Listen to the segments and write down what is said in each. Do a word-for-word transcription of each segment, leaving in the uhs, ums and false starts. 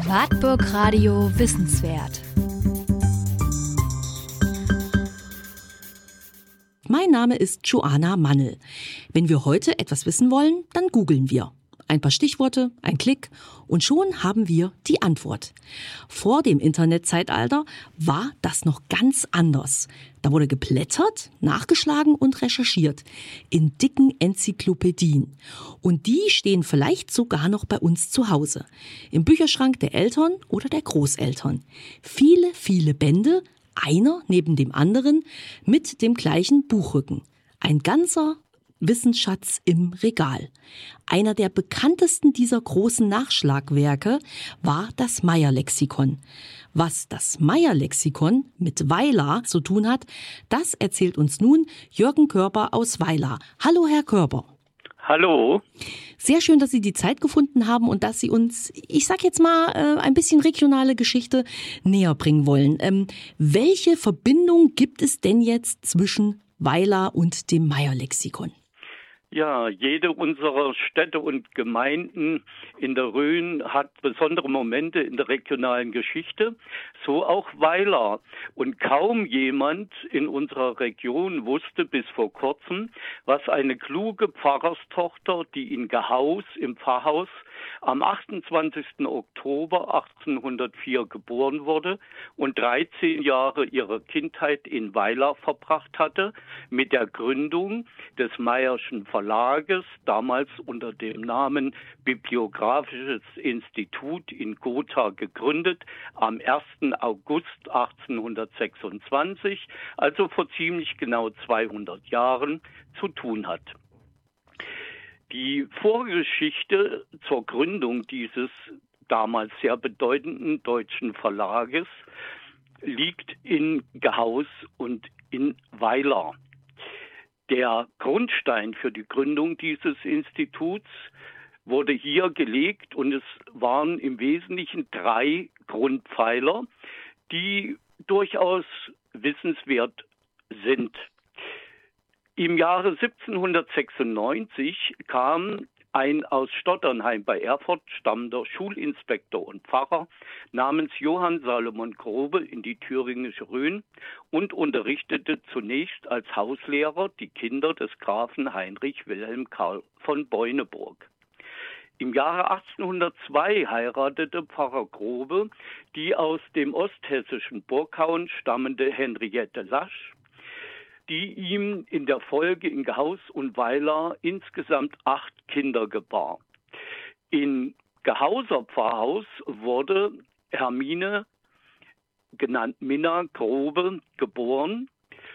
Wartburg Radio Wissenswert. Mein Name ist Joanna Mannel. Wenn wir heute etwas wissen wollen, dann googeln wir. Ein paar Stichworte, ein Klick und schon haben wir die Antwort. Vor dem Internetzeitalter war das noch ganz anders. Da wurde geblättert, nachgeschlagen und recherchiert in dicken Enzyklopädien. Und die stehen vielleicht sogar noch bei uns zu Hause. Im Bücherschrank der Eltern oder der Großeltern. Viele, viele Bände, einer neben dem anderen, mit dem gleichen Buchrücken. Ein ganzer Wissensschatz im Regal. Einer der bekanntesten dieser großen Nachschlagwerke war das Meyer-Lexikon. Was das Meyer-Lexikon mit Weilar zu tun hat, das erzählt uns nun Jürgen Körber aus Weilar. Hallo, Herr Körber. Hallo. Sehr schön, dass Sie die Zeit gefunden haben und dass Sie uns, ich sag jetzt mal, ein bisschen regionale Geschichte näher bringen wollen. Ähm, welche Verbindung gibt es denn jetzt zwischen Weilar und dem Meyer-Lexikon? Ja, jede unserer Städte und Gemeinden in der Rhön hat besondere Momente in der regionalen Geschichte, so auch Weilar. Und kaum jemand in unserer Region wusste bis vor kurzem, was eine kluge Pfarrerstochter, die in Gehaus im Pfarrhaus am achtundzwanzigsten Oktober achtzehnhundertvier geboren wurde und dreizehn Jahre ihrer Kindheit in Weilar verbracht hatte, mit der Gründung des Meyerschen Verlages, damals unter dem Namen Bibliographisches Institut in Gotha gegründet, am ersten August achtzehnhundertsechsundzwanzig, also vor ziemlich genau zweihundert Jahren, zu tun hat. Die Vorgeschichte zur Gründung dieses damals sehr bedeutenden deutschen Verlages liegt in Gehaus und in Weilar. Der Grundstein für die Gründung dieses Instituts wurde hier gelegt und es waren im Wesentlichen drei Grundpfeiler, die durchaus wissenswert sind. Im Jahre siebzehnhundertsechsundneunzig kam ein aus Stotternheim bei Erfurt stammender Schulinspektor und Pfarrer namens Johann Salomon Grobe in die thüringische Rhön und unterrichtete zunächst als Hauslehrer die Kinder des Grafen Heinrich Wilhelm Karl von Beuneburg. Im Jahre achtzehnhundertzwei heiratete Pfarrer Grobe die aus dem osthessischen Burghauen stammende Henriette Lasch, die ihm in der Folge in Gehaus und Weilar insgesamt acht Kinder gebar. In Gehauser Pfarrhaus wurde Hermine, genannt Minna Grobe, geboren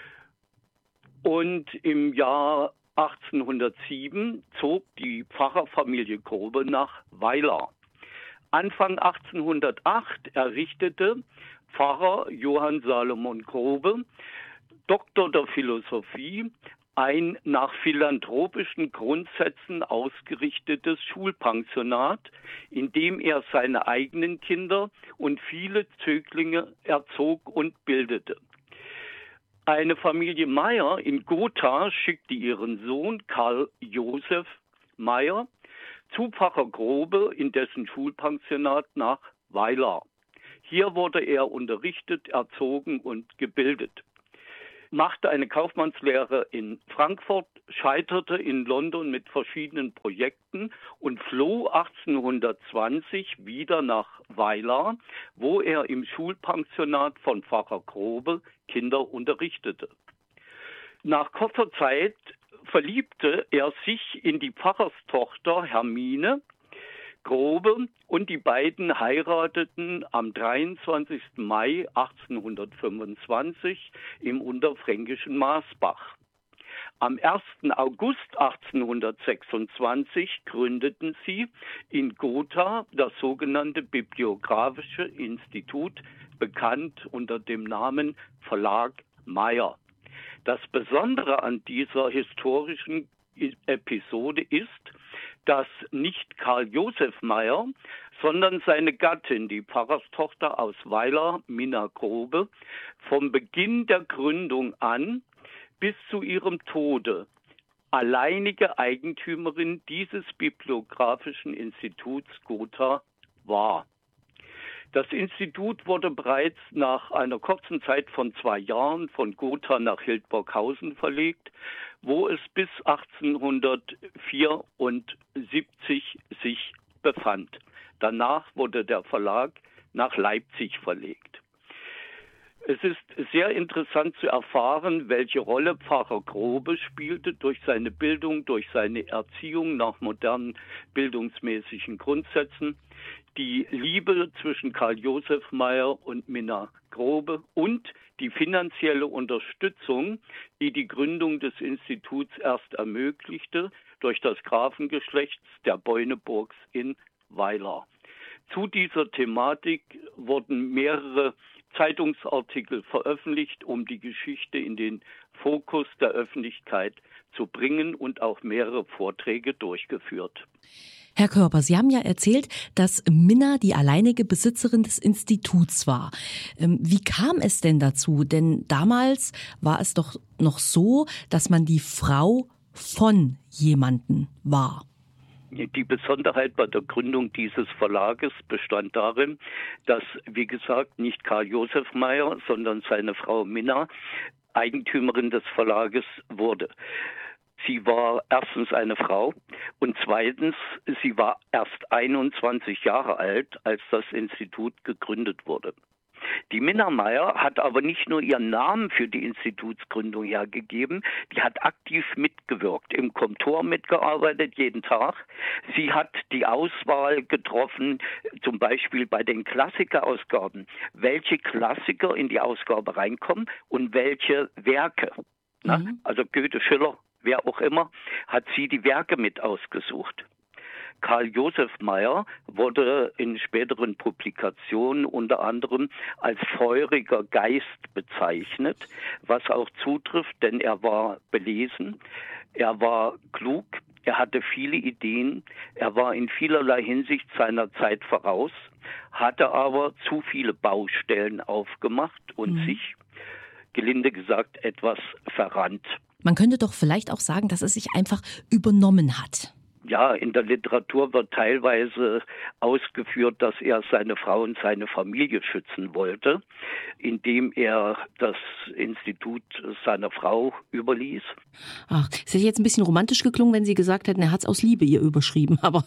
und im Jahr achtzehnhundertsieben zog die Pfarrerfamilie Grobe nach Weilar. Anfang achtzehnhundertacht errichtete Pfarrer Johann Salomon Grobe, Doktor der Philosophie, ein nach philanthropischen Grundsätzen ausgerichtetes Schulpensionat, in dem er seine eigenen Kinder und viele Zöglinge erzog und bildete. Eine Familie Meyer in Gotha schickte ihren Sohn Karl Josef Meyer zu Pfarrer Grobe in dessen Schulpensionat nach Weilar. Hier wurde er unterrichtet, erzogen und gebildet. Machte eine Kaufmannslehre in Frankfurt, scheiterte in London mit verschiedenen Projekten und floh achtzehnhundertzwanzig wieder nach Weilar, wo er im Schulpensionat von Pfarrer Grobe Kinder unterrichtete. Nach kurzer Zeit verliebte er sich in die Pfarrerstochter Hermine Grobe und die beiden heirateten am dreiundzwanzigsten Mai achtzehnhundertfünfundzwanzig im unterfränkischen Maßbach. Am ersten August achtzehnhundertsechsundzwanzig gründeten sie in Gotha das sogenannte Bibliographische Institut, bekannt unter dem Namen Verlag Meyer. Das Besondere an dieser historischen Episode ist, dass nicht Karl Josef Meyer, sondern seine Gattin, die Pfarrerstochter aus Weilar, Minna Grobe, vom Beginn der Gründung an bis zu ihrem Tode alleinige Eigentümerin dieses Bibliographischen Instituts Gotha war. Das Institut wurde bereits nach einer kurzen Zeit von zwei Jahren von Gotha nach Hildburghausen verlegt, wo es bis achtzehnhundertvierundsiebzig sich befand. Danach wurde der Verlag nach Leipzig verlegt. Es ist sehr interessant zu erfahren, welche Rolle Pfarrer Grobe spielte durch seine Bildung, durch seine Erziehung nach modernen bildungsmäßigen Grundsätzen, die Liebe zwischen Karl Joseph Meyer und Minna Grobe und die finanzielle Unterstützung, die die Gründung des Instituts erst ermöglichte durch das Grafengeschlecht der Beuneburgs in Weiler. Zu dieser Thematik wurden mehrere Zeitungsartikel veröffentlicht, um die Geschichte in den Fokus der Öffentlichkeit zu bringen und auch mehrere Vorträge durchgeführt. Herr Körper, Sie haben ja erzählt, dass Minna die alleinige Besitzerin des Instituts war. Wie kam es denn dazu? Denn damals war es doch noch so, dass man die Frau von jemandem war. Die Besonderheit bei der Gründung dieses Verlages bestand darin, dass, wie gesagt, nicht Karl Joseph Meyer, sondern seine Frau Minna Eigentümerin des Verlages wurde. Sie war erstens eine Frau und zweitens, sie war erst einundzwanzig Jahre alt, als das Institut gegründet wurde. Die Minna Meyer hat aber nicht nur ihren Namen für die Institutsgründung hergegeben, die hat aktiv mitgewirkt, im Komtor mitgearbeitet, jeden Tag. Sie hat die Auswahl getroffen, zum Beispiel bei den Klassikerausgaben, welche Klassiker in die Ausgabe reinkommen und welche Werke. Mhm. Na, also Goethe, Schiller, wer auch immer, hat sie die Werke mit ausgesucht. Karl Joseph Meyer wurde in späteren Publikationen unter anderem als feuriger Geist bezeichnet, was auch zutrifft, denn er war belesen, er war klug, er hatte viele Ideen, er war in vielerlei Hinsicht seiner Zeit voraus, hatte aber zu viele Baustellen aufgemacht und mhm. sich, gelinde gesagt, etwas verrannt. Man könnte doch vielleicht auch sagen, dass es sich einfach übernommen hat. Ja, in der Literatur wird teilweise ausgeführt, dass er seine Frau und seine Familie schützen wollte, indem er das Institut seiner Frau überließ. Ach, es hätte jetzt ein bisschen romantisch geklungen, wenn Sie gesagt hätten, er hat es aus Liebe ihr überschrieben, aber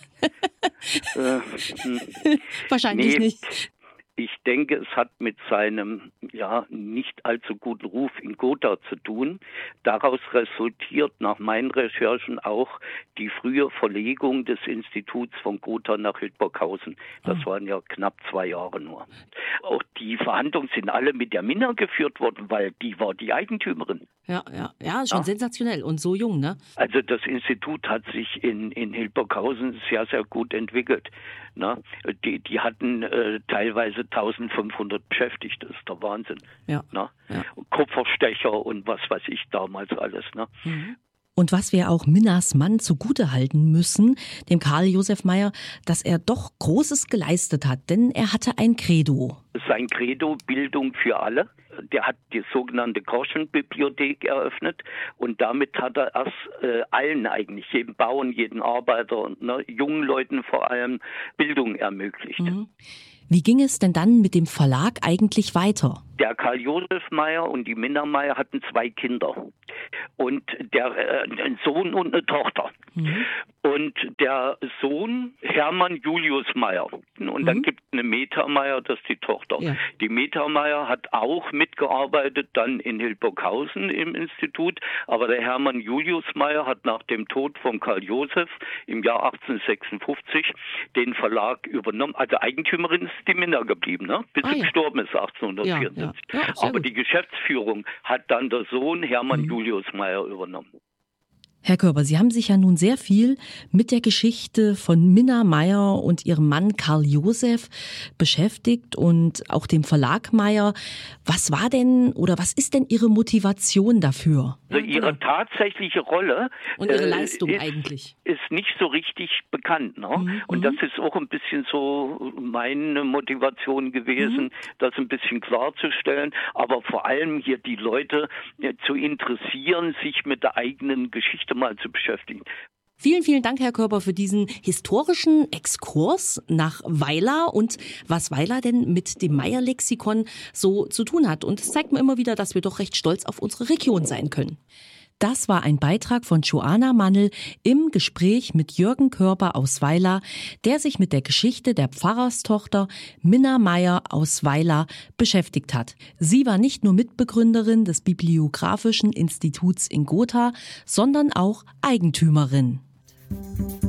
äh, wahrscheinlich nee. nicht. Ich denke, es hat mit seinem ja nicht allzu guten Ruf in Gotha zu tun. Daraus resultiert nach meinen Recherchen auch die frühe Verlegung des Instituts von Gotha nach Hildburghausen. Das oh. waren ja knapp zwei Jahre nur. Auch die Verhandlungen sind alle mit der Minna geführt worden, weil die war die Eigentümerin. Ja, ja, ja, schon ja. sensationell und so jung, ne? Also das Institut hat sich in, in Hildburghausen sehr, sehr gut entwickelt. Ne? Die, die hatten äh, teilweise eintausendfünfhundert Beschäftigte, das ist der Wahnsinn. Ja. Ne? Ja. Kupferstecher und was weiß ich damals alles. Ne? Mhm. Und was wir auch Minnas Mann zugutehalten müssen, dem Karl Joseph Meyer, dass er doch Großes geleistet hat, denn er hatte ein Credo. Sein Credo, Bildung für alle. Der hat die sogenannte Groschenbibliothek eröffnet und damit hat er erst äh, allen eigentlich, jedem Bauern, jedem Arbeiter und ne, jungen Leuten vor allem Bildung ermöglicht. Mhm. Wie ging es denn dann mit dem Verlag eigentlich weiter? Der Karl Joseph Meyer und die Minna Meyer hatten zwei Kinder und der äh, ein Sohn und eine Tochter. Mhm. Und der Sohn Hermann Julius Meyer und dann mhm. gibt es eine Meta Meyer, das ist die Tochter. Ja. Die Meta Meyer hat auch mitgearbeitet dann in Hildburghausen im Institut, aber der Hermann Julius Meyer hat nach dem Tod von Karl Joseph im Jahr achtzehnhundertsechsundfünfzig den Verlag übernommen. Also Eigentümerin ist die Minna geblieben, ne? Bis sie ah, ja. gestorben ist achtzehnhundertvierundsiebzig. Ja, ja. Ja, aber gut. Die Geschäftsführung hat dann der Sohn Hermann mhm. Julius Meyer übernommen. Herr Körber, Sie haben sich ja nun sehr viel mit der Geschichte von Minna Meyer und ihrem Mann Karl Joseph beschäftigt und auch dem Verlag Meyer. Was war denn oder was ist denn Ihre Motivation dafür? Also ihre tatsächliche Rolle und ihre Leistung äh, ist, eigentlich ist nicht so richtig bekannt. Ne? Mhm. Und das ist auch ein bisschen so meine Motivation gewesen, mhm. das ein bisschen klarzustellen, aber vor allem hier die Leute äh, zu interessieren, sich mit der eigenen Geschichte mal zu beschäftigen. Vielen, vielen Dank, Herr Körber, für diesen historischen Exkurs nach Weiler und was Weiler denn mit dem Meyer-Lexikon so zu tun hat. Und es zeigt mir immer wieder, dass wir doch recht stolz auf unsere Region sein können. Das war ein Beitrag von Joanna Mannl im Gespräch mit Jürgen Körber aus Weiler, der sich mit der Geschichte der Pfarrerstochter Minna Meyer aus Weiler beschäftigt hat. Sie war nicht nur Mitbegründerin des Bibliographischen Instituts in Gotha, sondern auch Eigentümerin.